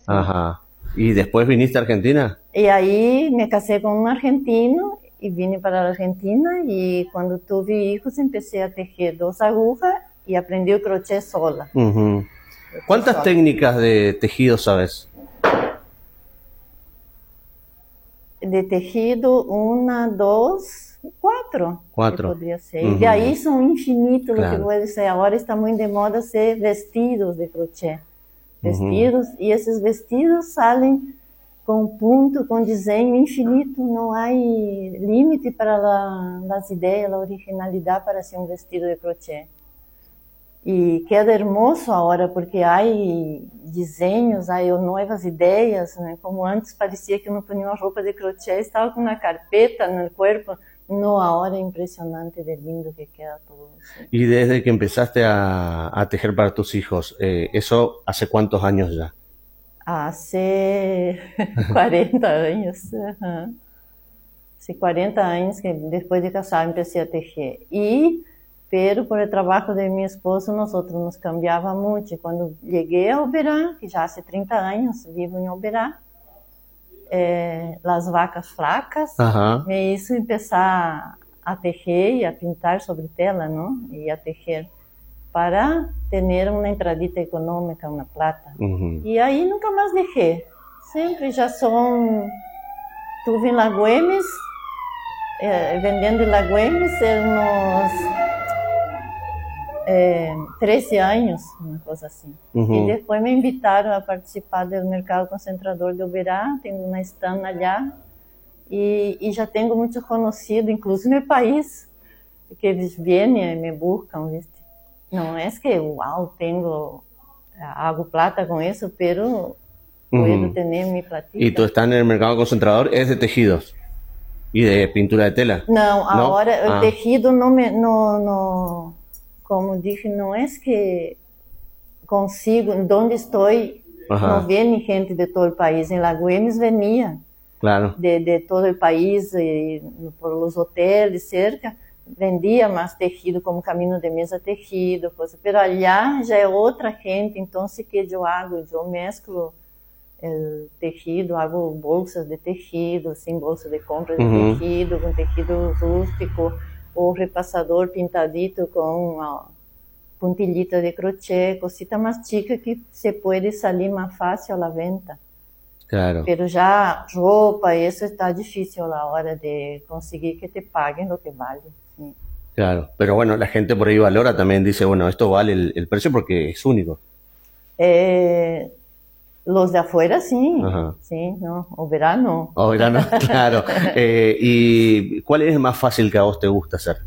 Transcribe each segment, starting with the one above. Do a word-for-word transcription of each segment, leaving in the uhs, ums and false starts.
Ajá. ¿Y después viniste a Argentina? Y ahí me casé con un argentino y vine para la Argentina, y cuando tuve hijos empecé a tejer dos agujas y aprendí el crochet sola. Uh-huh. ¿Cuántas sola. técnicas de tejido sabes? De tejido, una, dos, cuatro. Cuatro. Podría ser. Uh-huh. Y de ahí son infinitos, claro. Lo que puede ser. Ahora está muy de moda hacer vestidos de crochet. Vestidos, uh-huh. Y esos vestidos salen con punto, con diseño infinito. No hay límite para la, las ideas, la originalidad para hacer un vestido de crochet. Y queda hermoso ahora, porque hay diseños, hay nuevas ideias, né? Como antes parecia que não ponía uma roupa de crochet, estava com uma carpeta no corpo. No, ahora es impresionante de lindo que queda todo. ¿Sí? Y desde que empezaste a, a tejer para tus hijos, eh, ¿eso hace cuántos años ya? Hace cuarenta años. Uh-huh. Hace cuarenta años que después de casar empecé a tejer. Y... Pero por el trabajo de mi esposo nosotros nos cambiaba mucho. Cuando llegué a Uberá, que ya hace trinta años vivo en Uberá, eh, las vacas flacas, uh-huh. Me hizo empezar a tejer y a pintar sobre tela, ¿no? Y a tejer para tener una entradita económica, una plata. Uh-huh. Y ahí nunca más dejé. Siempre ya son... Estuve en La Güemes, eh, vendiendo en La Güemes unos... Eh, treze años, una cosa así. Uh-huh. Y después me invitaron a participar del mercado concentrador de Uberá, tengo una stand allá, y, y ya tengo muchos conocidos, incluso en el país, que ellos vienen y me buscan, ¿viste? No es que, wow, tengo, hago plata con eso, pero puedo uh-huh. tener mi platita. ¿Y tú estás en el mercado concentrador? ¿Es de tejidos? ¿Y de pintura de tela? No, ¿no? Ahora el ah. tejido no me... No, no, como dije, no es que consigo, donde estoy, ajá. No viene gente de todo el país. En La Güemes venía, claro. de, de todo el país, y por los hoteles cerca, vendía más tejido, como camino de mesa tejido, cosa. Pero allá ya es otra gente, entonces, ¿qué yo hago? Yo mezclo el tejido, hago bolsas de tejido, sin bolsa de compra de uh-huh. tejido, con tejido rústico, o repassador pintadito con uma puntillita de crochet, cosita más chica que se puede salir más fácil a la venta. Claro. Pero ya ropa, eso está difícil a la hora de conseguir que te paguen lo que vale. Sí. Claro, pero bueno, la gente por ahí valora también, dice, bueno, esto vale el, el precio porque es único. Eh, los de afuera sí, ajá. Sí, no, o verano. O verano, claro. eh, ¿Y cuál es el más fácil que a vos te gusta hacer?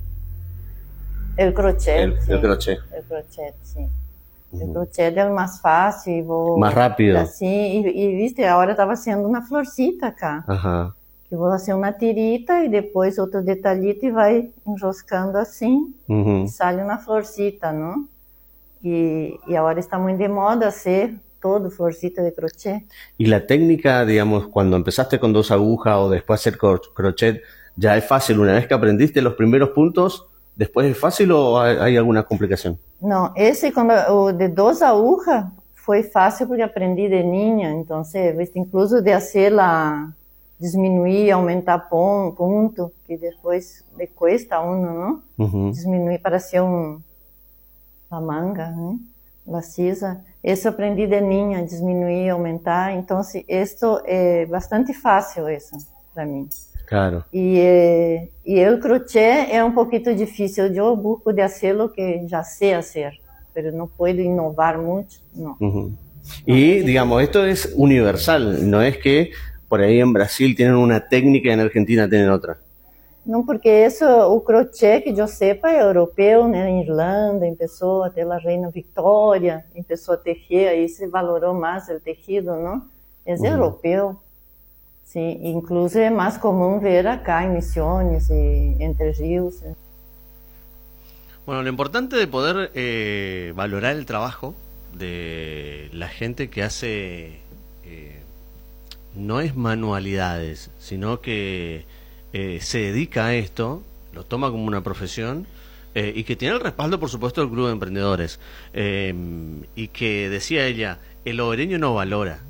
El crochet. El, sí. el crochet. El crochet, sí. Uh-huh. El crochet es el más fácil. Vou, más rápido. Assim, y, y viste, ahora estaba haciendo una florcita acá. Ajá. Que vou fazer uma tirita e depois outro detalhito e vai enroscando assim, uh-huh. E sale uma florcita, não? E, e agora está muito de moda hacer todo florcita de crochet. ¿Y la técnica, digamos, cuando empezaste con dos agujas o después hacer crochet, ya es fácil? Una vez que aprendiste los primeros puntos, ¿después es fácil o hay, hay alguna complicación? No, ese cuando, o de dos agujas fue fácil porque aprendí de niña, entonces, ¿viste? Incluso de hacer la, disminuir, aumentar punto, que después le cuesta a uno, ¿no? Uh-huh. Disminuir para hacer un, la manga, ¿no? La sisa. Eso aprendí de niña, disminuir, aumentar. Entonces, esto es bastante fácil eso para mí. Claro. Y, eh, y el crochet es un poquito difícil. Yo busco de hacer lo que ya sé hacer, pero no puedo innovar mucho, no. Uh-huh. Y, no, digamos, esto es universal, no es que por ahí en Brasil tienen una técnica y en Argentina tienen otra. No, porque eso, o crochet que yo sepa es europeo, né? En Irlanda empezó a ter la reina Victoria, empezó a tejer, ahí se valoró más el tejido, ¿no? Es uh-huh. Europeo, sí, incluso es más común ver acá en Misiones y Entre Ríos. ¿Sí? Bueno, lo importante de poder eh, valorar el trabajo de la gente que hace, eh, no es manualidades, sino que Eh, se dedica a esto, lo toma como una profesión eh, y que tiene el respaldo, por supuesto, del Club de Emprendedores. Eh, y que, decía ella, el hogareño no valora